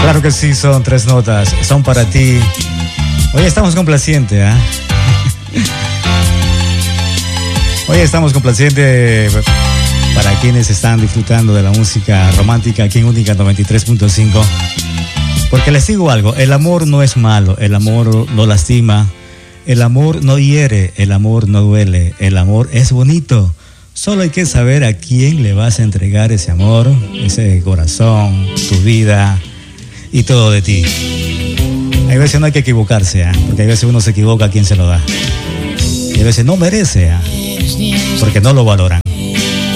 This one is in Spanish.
Claro que sí, son 3 notas, son para ti. Hoy estamos complacientes, ¿eh? Hoy estamos complacientes para quienes están disfrutando de la música romántica aquí en Única 93.5. Porque les digo algo, el amor no es malo, el amor no lastima, el amor no hiere, el amor no duele, el amor es bonito. Solo hay que saber a quién le vas a entregar ese amor, ese corazón, tu vida y todo de ti. Hay veces no hay que equivocarse, ¿eh? Porque hay veces uno se equivoca a quien se lo da. Y a veces no merece, ¿eh? Porque no lo valoran.